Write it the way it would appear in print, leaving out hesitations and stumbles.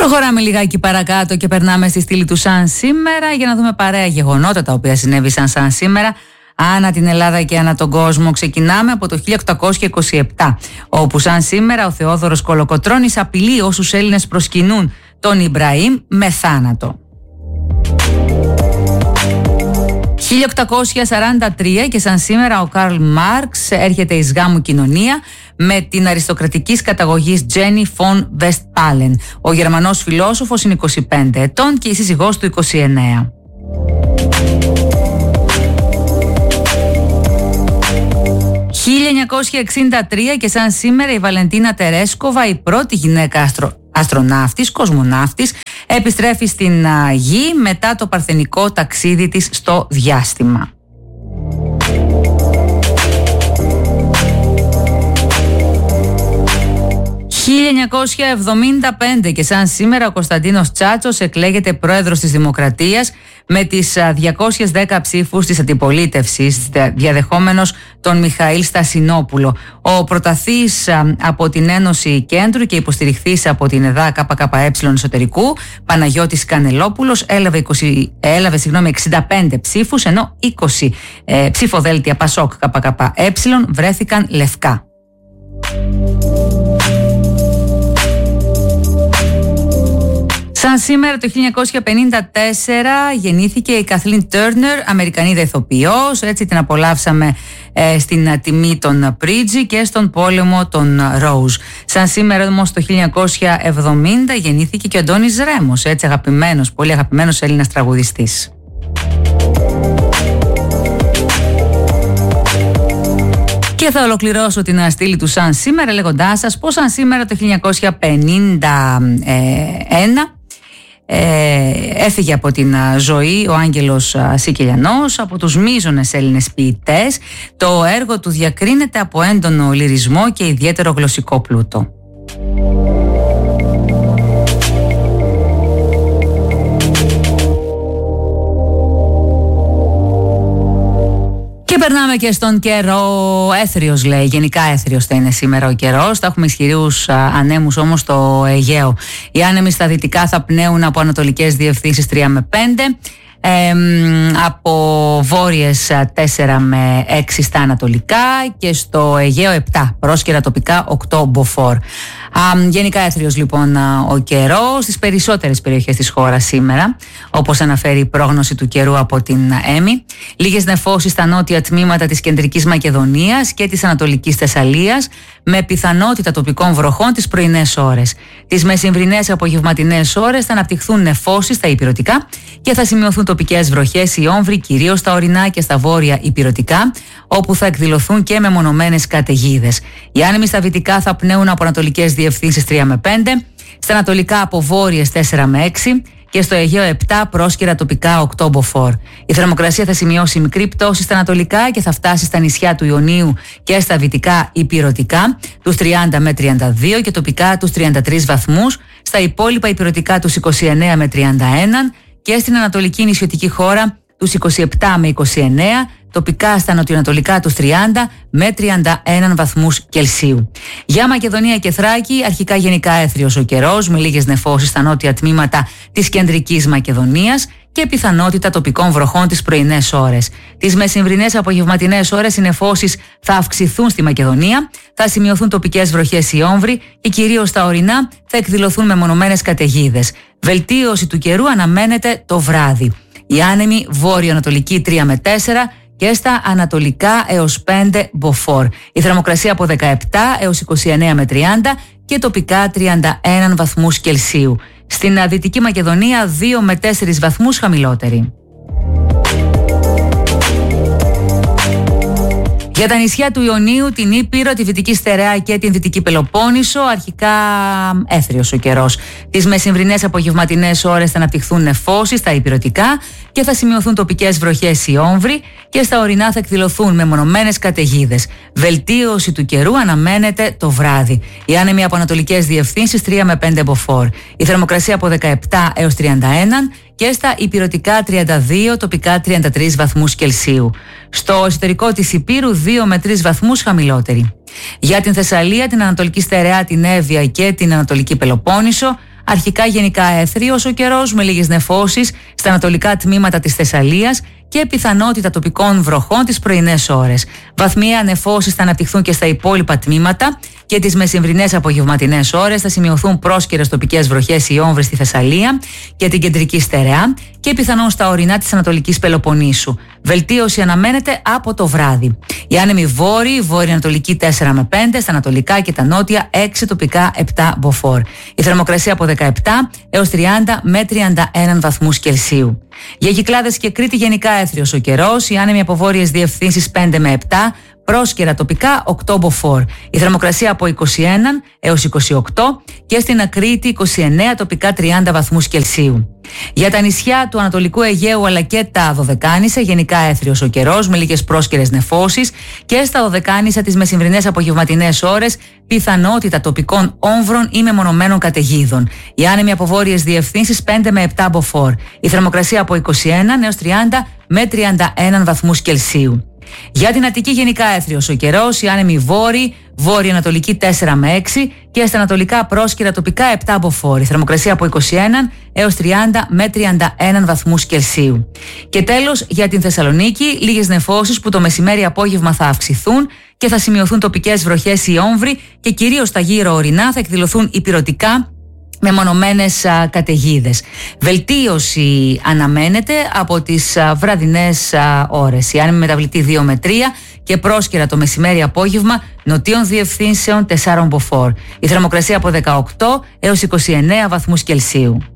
Προχωράμε λιγάκι παρακάτω και περνάμε στη στήλη του σαν σήμερα για να δούμε παρέα γεγονότα τα οποία συνέβησαν σαν σήμερα ανά την Ελλάδα και ανά τον κόσμο. Ξεκινάμε από το 1827, όπου σαν σήμερα ο Θεόδωρος Κολοκοτρώνης απειλεί όσους Έλληνες προσκυνούν τον Ιμπραήμ με θάνατο. 1843 και σαν σήμερα ο Καρλ Μάρξ έρχεται εις γάμου κοινωνία με την αριστοκρατικής καταγωγής Τζένι Φον Βεστπάλεν. Ο Γερμανός φιλόσοφος είναι 25 ετών και η σύζυγός του 29. 1963 και σαν σήμερα η Βαλεντίνα Τερέσκοβα, η πρώτη γυναίκα αστροναύτης, κοσμοναύτης, επιστρέφει στην Γη μετά το παρθενικό ταξίδι της στο διάστημα. 1975 και σαν σήμερα ο Κωνσταντίνος Τσάτσος εκλέγεται πρόεδρος της Δημοκρατίας με τις 210 ψήφους της αντιπολίτευσης, διαδεχόμενος τον Μιχαήλ Στασινόπουλο. Ο προταθής από την Ένωση Κέντρου και υποστηριχθής από την ΕΔΑ ΚΚΕ εσωτερικού, Παναγιώτης Κανελόπουλος, έλαβε 65 ψήφους, ενώ 20 ψηφοδέλτια Πασόκ ΚΚΕ βρέθηκαν λευκά. Σαν σήμερα το 1954 γεννήθηκε η Καθλίν Τέρνερ, Αμερικανίδα ηθοποιός, έτσι την απολαύσαμε στην τιμή των Πρίτζι και στον πόλεμο των Ρόουζ. Σαν σήμερα όμως το 1970 γεννήθηκε και ο Αντώνης Ρέμος, έτσι αγαπημένος, πολύ αγαπημένος Έλληνας τραγουδιστής. Και θα ολοκληρώσω την στήλη του σαν σήμερα λέγοντάς σας πως σαν σήμερα το 1951 έφυγε από την ζωή ο Άγγελος Σικελιανός, από τους μείζονες Έλληνες ποιητές. Το έργο του διακρίνεται από έντονο λυρισμό και ιδιαίτερο γλωσσικό πλούτο. Και περνάμε και στον καιρό. Έθριος λέει, γενικά έθριος θα είναι σήμερα ο καιρός. Θα έχουμε ισχυρούς ανέμους όμως στο Αιγαίο. Οι άνεμοι στα δυτικά θα πνέουν από ανατολικές διευθύνσεις 3 με 5. Από βόρειες 4 με 6 στα ανατολικά και στο Αιγαίο 7, πρόσκαιρα τοπικά 8 μποφόρ. Γενικά έθριος λοιπόν ο καιρός στις περισσότερες περιοχές της χώρας σήμερα, όπως αναφέρει η πρόγνωση του καιρού από την ΕΜΗ. Λίγες νεφώσεις στα νότια τμήματα της κεντρικής Μακεδονίας και της ανατολικής Θεσσαλίας, με πιθανότητα τοπικών βροχών τις πρωινές ώρες. Τις μεσημβρινές απογευματινές ώρες θα αναπτυχθούν νεφώσεις στα ηπειρωτικά και θα σημειωθούν τοπικές βροχές ή όμβροι, κυρίως στα ορεινά και στα βόρεια ηπειρωτικά, όπου θα εκδηλωθούν και μεμονωμένες καταιγίδες. Οι άνεμοι στα δυτικά θα πνέουν από ανατολικές διευθύνσεις 3 με 5, στα ανατολικά από βόρειες 4 με 6 και στο Αιγαίο 7, πρόσκαιρα τοπικά 8 μποφόρ. Η θερμοκρασία θα σημειώσει μικρή πτώση στα ανατολικά και θα φτάσει στα νησιά του Ιωνίου και στα δυτικά ηπειρωτικά τους 30 με 32 και τοπικά τους 33 βαθμούς, στα υπόλοιπα ηπειρωτικά τους 29 με 31 και στην ανατολική νησιωτική χώρα τους 27 με 29, τοπικά στα νοτιοανατολικά τους 30 με 31 βαθμούς Κελσίου. Για Μακεδονία και Θράκη, αρχικά γενικά έθριος ο καιρός, με λίγες νεφώσεις στα νότια τμήματα της κεντρικής Μακεδονίας και πιθανότητα τοπικών βροχών τις πρωινές ώρες. Τις μεσημβρινές απογευματινές ώρες οι νεφώσεις θα αυξηθούν στη Μακεδονία, θα σημειωθούν τοπικές βροχές ή όμβροι και κυρίως στα ορεινά θα εκδηλωθούν μεμονωμένες καταιγίδες. Βελτίωση του καιρού αναμένεται το βράδυ. Οι άνεμοι βόρειο-ανατολική 3 με 4 και στα ανατολικά έως 5 μποφόρ. Η θερμοκρασία από 17 έως 29 με 30 και τοπικά 31 βαθμούς Κελσίου. Στην Δυτική Μακεδονία 2 με 4 βαθμούς χαμηλότερη. Για τα νησιά του Ιωνίου, την Ήπειρο, τη Δυτική Στερεά και την Δυτική Πελοπόννησο, αρχικά έθριος ο καιρός. Τις μεσημβρινές απογευματινές ώρες θα αναπτυχθούν νεφώσεις στα ηπειρωτικά και θα σημειωθούν τοπικές βροχές ή όμβροι και στα ορεινά θα εκδηλωθούν μεμονωμένες καταιγίδες. Βελτίωση του καιρού αναμένεται το βράδυ. Οι άνεμοι από ανατολικές διευθύνσεις 3 με 5 μποφόρ. Η θερμοκρασία από 17 έως 31 και στα ηπειρωτικά 32, τοπικά 33 βαθμούς Κελσίου. Στο εσωτερικό της Ηπείρου 2 με 3 βαθμούς χαμηλότερη. Για την Θεσσαλία, την Ανατολική Στερεά, την Εύβοια και την Ανατολική Πελοπόννησο, Αρχικά γενικά έθριος ο καιρός με λίγες νεφώσεις στα ανατολικά τμήματα της Θεσσαλίας και πιθανότητα τοπικών βροχών τις πρωινές ώρες. Βαθμιαία νεφώσεις θα αναπτυχθούν και στα υπόλοιπα τμήματα και τις μεσημβρινές απογευματινές ώρες θα σημειωθούν πρόσκαιρες τοπικές βροχές ή όμβρες στη Θεσσαλία και την κεντρική στερεά και πιθανόν στα ορεινά της Ανατολικής Πελοποννήσου. Βελτίωση αναμένεται από το βράδυ. Οι άνεμοι βόρειοι, βόρειο-ανατολική 4 με 5, στα ανατολικά και τα νότια 6, τοπικά 7 μποφόρ. Η θερμοκρασία από 17 έως 30 με 31 βαθμούς Κελσίου. Για Κυκλάδες και Κρήτη γενικά έθριος ο καιρός, οι άνεμοι από βόρειες διευθύνσεις 5 με 7, πρόσκαιρα τοπικά 8 μποφόρ. Η θερμοκρασία από 21 έως 28 και στην Κρήτη 29, τοπικά 30 βαθμούς Κελσίου. Για τα νησιά του Ανατολικού Αιγαίου αλλά και τα Δωδεκάνησα γενικά έθριος ο καιρός με λίγες πρόσκαιρες νεφώσεις και στα Δωδεκάνησα τις μεσημβρινές απογευματινές ώρες πιθανότητα τοπικών όμβρων ή μεμονωμένων καταιγίδων. Οι άνεμοι από βόρειες διευθύνσεις 5 με 7 μποφόρ. Η θερμοκρασία από 21 έως 30 με 31 βαθμούς Κελσίου. Για την Αττική γενικά έθριος ο καιρός, οι άνεμοι βόρειοι, βόρειο-ανατολική 4 με 6 και στα ανατολικά πρόσκαιρα τοπικά 7 μποφόρ. Η θερμοκρασία από 21 έως 30 με 31 βαθμούς Κελσίου. Και τέλος για την Θεσσαλονίκη, λίγες νεφώσεις που το μεσημέρι απόγευμα θα αυξηθούν και θα σημειωθούν τοπικές βροχές ή όμβροι και κυρίως στα γύρω ορεινά θα εκδηλωθούν υπηρετικά με μονομένες καταιγίδες. Βελτίωση αναμένεται από τις βραδινές ώρες. Η άνεμη μεταβλητή 2 με 3 και πρόσκαιρα το μεσημέρι απόγευμα νοτίων διευθύνσεων 4 μποφόρ. Η θερμοκρασία από 18 έως 29 βαθμούς Κελσίου.